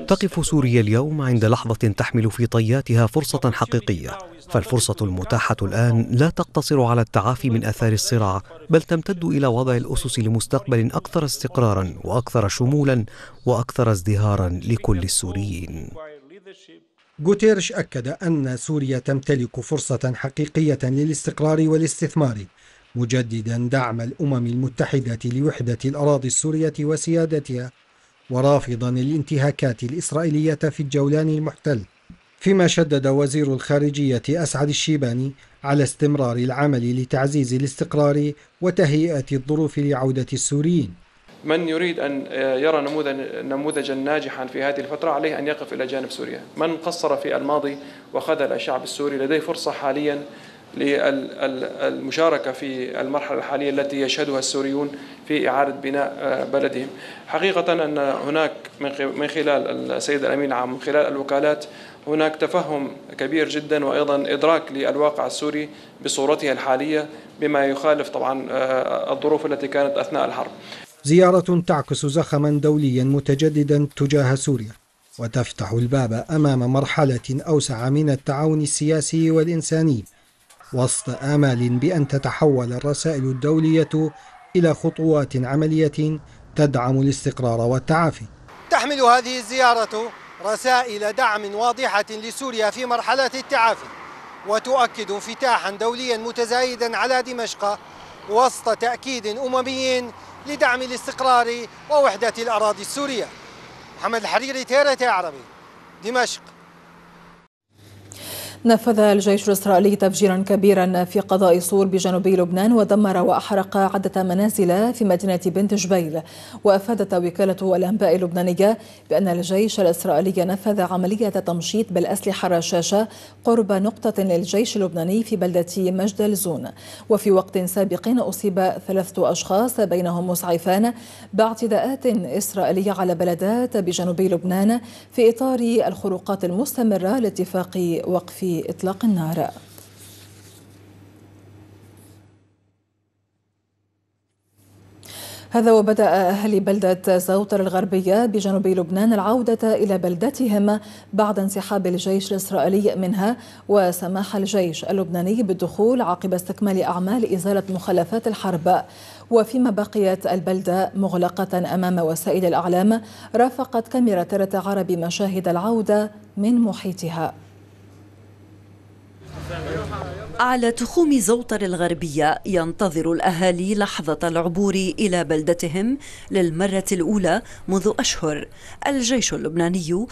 تقف سوريا اليوم عند لحظة تحمل في طياتها فرصة حقيقية، فالفرصة المتاحة الآن لا تقتصر على التعافي من آثار الصراع، بل تمتد إلى وضع الأسس لمستقبل أكثر استقراراً وأكثر شمولاً وأكثر ازدهاراً لكل السوريين. غوتيريش أكد أن سوريا تمتلك فرصة حقيقية للاستقرار والاستثمار، مجددا دعم الأمم المتحدة لوحدة الأراضي السورية وسيادتها، ورافضا الانتهاكات الإسرائيلية في الجولان المحتل. فيما شدد وزير الخارجية أسعد الشيباني على استمرار العمل لتعزيز الاستقرار وتهيئة الظروف لعودة السوريين. من يريد أن يرى نموذجا ناجحا في هذه الفترة عليه أن يقف إلى جانب سوريا. من قصر في الماضي وخذل الشعب السوري لديه فرصة حاليا للمشاركة في المرحلة الحالية التي يشهدها السوريون في إعادة بناء بلدهم. حقيقة أن هناك من خلال السيد الأمين العام من خلال الوكالات هناك تفهم كبير جدا وأيضا إدراك للواقع السوري بصورتها الحالية بما يخالف طبعا الظروف التي كانت أثناء الحرب. زيارة تعكس زخما دوليا متجددا تجاه سوريا، وتفتح الباب أمام مرحلة أوسع من التعاون السياسي والإنساني، وسط آمال بأن تتحول الرسائل الدولية إلى خطوات عملية تدعم الاستقرار والتعافي. تحمل هذه الزيارة رسائل دعم واضحة لسوريا في مرحلة التعافي، وتؤكد انفتاحا دوليا متزايدا على دمشق وسط تأكيد أممي لدعم الاستقرار ووحدة الأراضي السورية. محمد الحريري، TRT عربي، دمشق. نفذ الجيش الإسرائيلي تفجيرا كبيرا في قضاء صور بجنوبي لبنان ودمر وأحرق عدة منازل في مدينة بنت جبيل. وأفادت وكالة الأنباء اللبنانية بأن الجيش الإسرائيلي نفذ عملية تمشيط بالأسلحة الرشاشة قرب نقطة للجيش اللبناني في بلدة مجد الزون. وفي وقت سابق أصيب 3 أشخاص بينهم مسعفان باعتداءات إسرائيلية على بلدات بجنوبي لبنان في إطار الخروقات المستمرة لاتفاق وقف إطلاق النار. هذا وبدأ أهل بلدة زوطر الغربية بجنوب لبنان العودة إلى بلدتهم بعد انسحاب الجيش الإسرائيلي منها، وسماح الجيش اللبناني بالدخول عقب استكمال أعمال إزالة مخلفات الحرب. وفيما بقيت البلدة مغلقة أمام وسائل الإعلام، رافقت كاميرا TRT عربي مشاهد العودة من محيطها. على تخوم زوطر الغربية ينتظر الأهالي لحظة العبور إلى بلدتهم للمرة الأولى منذ أشهر. الجيش اللبناني